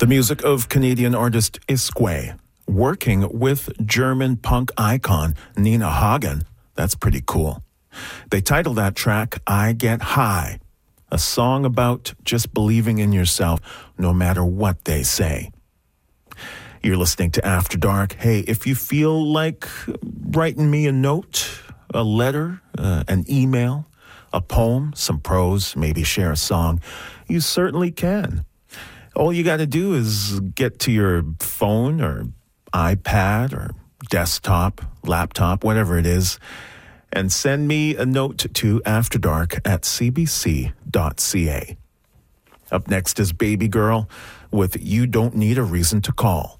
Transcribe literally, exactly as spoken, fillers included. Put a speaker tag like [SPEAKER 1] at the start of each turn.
[SPEAKER 1] The music of Canadian artist Iskway, working with German punk icon Nina Hagen. That's pretty cool. They titled that track, I Get High, a song about just believing in yourself no matter what they say. You're listening to After Dark. Hey, if you feel like writing me a note, a letter, uh, an email, a poem, some prose, maybe share a song, you certainly can. All you got to do is get to your phone or iPad or desktop, laptop, whatever it is, and send me a note to afterdark at c b c dot c a. Up next is Baby Girl with You Don't Need a Reason to Call.